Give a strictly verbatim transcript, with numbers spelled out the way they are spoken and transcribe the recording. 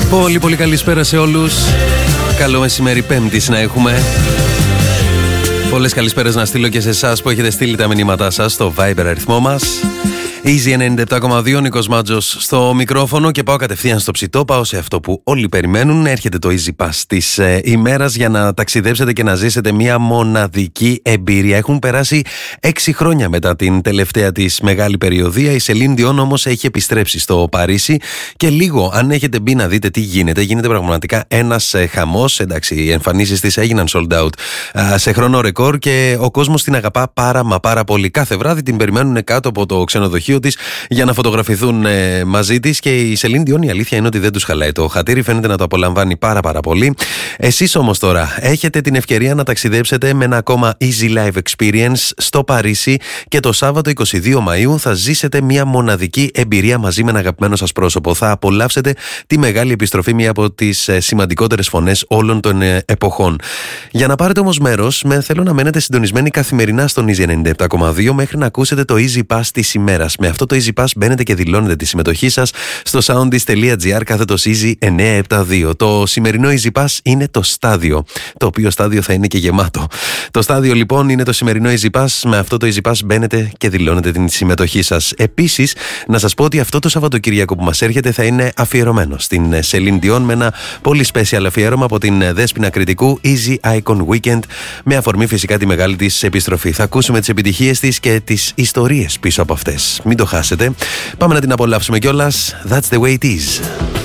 Πολύ πολύ καλησπέρα σε όλους. Καλό μεσημέρι Πέμπτης να έχουμε. Πολλές καλησπέρες να στείλω και σε εσάς που έχετε στείλει τα μηνύματά σας στο Viber αριθμό μας. Easy ενενήντα επτά κόμμα δύο, Νίκος Μάτζος στο μικρόφωνο και πάω κατευθείαν στο ψητό. Πάω σε αυτό που όλοι περιμένουν. Έρχεται το Easy Pass της ε, ημέρας για να ταξιδέψετε και να ζήσετε μια μοναδική εμπειρία. Έχουν περάσει έξι χρόνια μετά την τελευταία της μεγάλη περιοδία. Η Celine Dion όμως έχει επιστρέψει στο Παρίσι και λίγο, αν έχετε μπει να δείτε τι γίνεται, γίνεται πραγματικά ένας ε, χαμός. Εντάξει, οι εμφανίσεις της έγιναν sold out ε, σε χρόνο ρεκόρ και ο κόσμος την αγαπά πάρα μα πάρα πολύ. Κάθε βράδυ την περιμένουν κάτω από το ξενοδοχείο της για να φωτογραφηθούν ε, μαζί της και η Celine Dion η αλήθεια είναι ότι δεν τους χαλάει το χατήρι, φαίνεται να το απολαμβάνει πάρα πάρα πολύ. Εσείς όμως τώρα έχετε την ευκαιρία να ταξιδέψετε με ένα ακόμα Easy Live Experience στο Παρίσι και το Σάββατο είκοσι δύο Μαΐου θα ζήσετε μια μοναδική εμπειρία μαζί με ένα αγαπημένο σας πρόσωπο. Θα απολαύσετε τη μεγάλη επιστροφή, μια από τις ε, σημαντικότερες φωνές όλων των ε, εποχών. Για να πάρετε όμως μέρος, με θέλω να μένετε συντονισμένοι καθημερινά στον Easy ενενήντα επτά κόμμα δύο μέχρι να ακούσετε το Easy Pass της ημέρας. Με αυτό το Easy Pass μπαίνετε και δηλώνετε τη συμμετοχή σας στο soundis.gr κάθετος Easy εννιακόσια εβδομήντα δύο. Το σημερινό Easy Pass είναι το στάδιο, το οποίο στάδιο θα είναι και γεμάτο. Το στάδιο λοιπόν είναι το σημερινό Easy Pass. Με αυτό το Easy Pass μπαίνετε και δηλώνετε την συμμετοχή σας. Επίσης, να σας πω ότι αυτό το Σαββατοκύριακο που μας έρχεται θα είναι αφιερωμένο στην Celine Dion με ένα πολύ special αφιέρωμα από την Δέσποινα Κρητικού, Easy Icon Weekend, με αφορμή φυσικά τη μεγάλη της επιστροφή. Θα ακούσουμε τις επιτυχίες της και τις ιστορίες πίσω από αυτές. Μην το χάσετε. Πάμε να την απολαύσουμε κιόλας. That's the way it is.